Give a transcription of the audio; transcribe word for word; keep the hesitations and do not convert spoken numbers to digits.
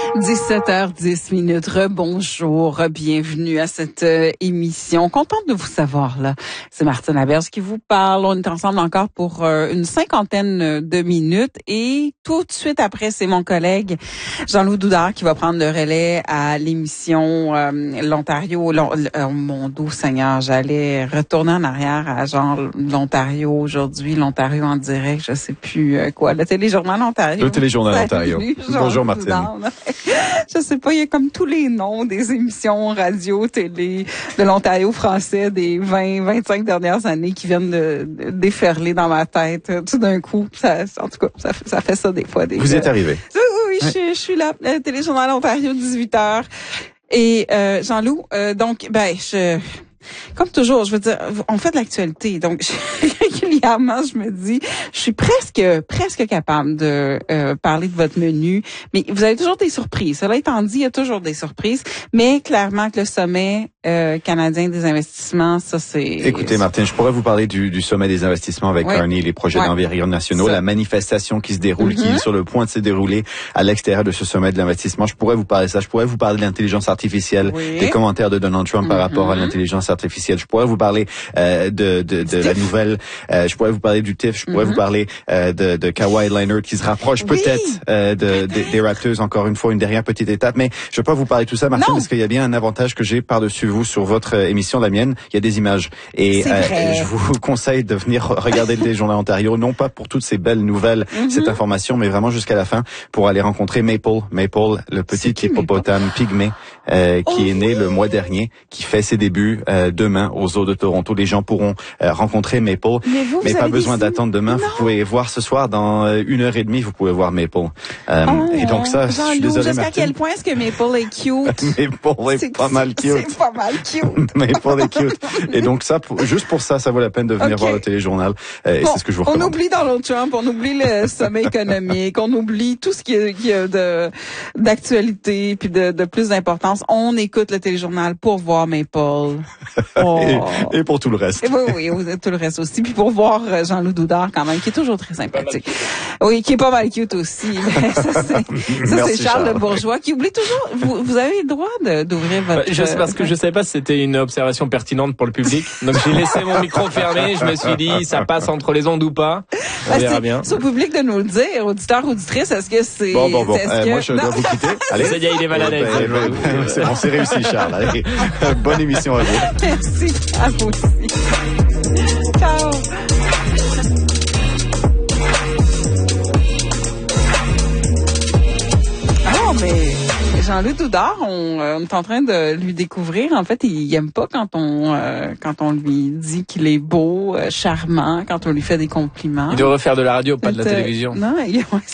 dix-sept heures dix minutes. Rebonjour, bienvenue à cette euh, émission. Contente de vous savoir là. C'est Martine Laberge qui vous parle. On est ensemble encore pour euh, une cinquantaine de minutes et tout de suite après, c'est mon collègue Jean-Loup Doudard qui va prendre le relais à l'émission euh, l'Ontario. L'on, euh, mon doux Seigneur, j'allais retourner en arrière à genre l'Ontario aujourd'hui, l'Ontario en direct, je sais plus euh, quoi, le téléjournal Ontario. Le téléjournal Ontario. Bonjour Martine. Doudard. Je sais pas, il y a comme tous les noms des émissions radio, télé de l'Ontario français des vingt, vingt-cinq dernières années qui viennent de, de déferler dans ma tête tout d'un coup. Ça, en tout cas, ça, ça fait ça des fois. Des Vous y êtes arrivé. Oui, oui, oui, je, je suis là. Le téléjournal Ontario, dix-huit heures. Et euh, Jean-Loup, euh, donc, ben, je... Comme toujours, je veux dire, on fait de l'actualité, donc régulièrement, je me dis, je suis presque presque capable de euh, parler de votre menu, mais vous avez toujours des surprises. Cela étant dit, il y a toujours des surprises, mais clairement que le sommet euh, canadien des investissements, ça c'est... Écoutez, Martine, je pourrais vous parler du, du sommet des investissements avec ouais. Carney, les projets ouais. d'envergure nationaux, ça. La manifestation qui se déroule, mm-hmm. qui est sur le point de se dérouler à l'extérieur de ce sommet de l'investissement. Je pourrais vous parler de ça. Je pourrais vous parler de l'intelligence artificielle, oui. des commentaires de Donald Trump mm-hmm. par rapport à l'intelligence artificielle. Je pourrais vous parler euh, de, de, de la nouvelle. Euh, je pourrais vous parler du T I F. Je pourrais mm-hmm. vous parler euh, de, de Kawhi Leonard qui se rapproche oui. peut-être euh, de, de, des Raptors. Encore une fois, une dernière petite étape. Mais je peux pas vous parler de tout ça, Martine, parce qu'il y a bien un avantage que j'ai par-dessus vous sur votre émission, la mienne. Il y a des images. Et euh, je vous conseille de venir regarder le Téléjournal Ontario, non pas pour toutes ces belles nouvelles, mm-hmm. cette information, mais vraiment jusqu'à la fin pour aller rencontrer Maple, Maple, le petit hippopotame pygmée euh, qui oh, est né oui. le mois dernier, qui fait ses débuts euh, demain aux eaux de Toronto. Les gens pourront euh, rencontrer Maple, mais, vous, mais vous pas besoin d'attendre demain. Non. Vous pouvez voir ce soir dans euh, une heure et demie. Vous pouvez voir Maple. Euh, oh, et donc ça, je suis désolé, jusqu'à Martine. quel point est-ce que Maple est cute? Maple est, c'est pas mal cute. C'est pas mal cute. Maple est cute. Et donc ça, pour, juste pour ça, ça vaut la peine de venir okay. voir le téléjournal. Euh, et bon, c'est ce que je vous recommande. On oublie Donald Trump, on oublie le sommet économique, on oublie tout ce qui est, qui est de d'actualité puis de, de plus d'importance. On écoute le téléjournal pour voir Maple. Oh. et, et pour tout le reste. Et oui, oui, tout le reste aussi. Puis pour voir Jean-Loup Doudard quand même, qui est toujours très sympathique. Oui, qui est pas mal cute aussi. ça, c'est, ça, Merci, c'est Charles, Charles de Bourgeois qui oublie toujours. Vous, vous avez le droit de, d'ouvrir votre... Je sais parce que je savais pas si c'était une observation pertinente pour le public. Donc j'ai laissé mon micro fermé. Je me suis dit, ça passe entre les ondes ou pas. On bah, verra c'est, bien. C'est au public de nous le dire, auditeurs, auditrices. Est-ce que c'est... Bon, bon, bon. Euh, que... Moi, je non. dois vous quitter. Allez. Ça y est, il est malade. Ouais, ouais, ouais, ouais, c'est bon, c'est réussi, Charles. Allez. Bonne émission à vous. Merci. À vous aussi. Ciao. Oh, mais Jean-Loup Doudard, on, euh, on est en train de lui découvrir. En fait, il aime pas quand on euh, quand on lui dit qu'il est beau, euh, charmant, quand on lui fait des compliments. Il devrait faire de la radio, pas de la télévision. Non, il, ouais,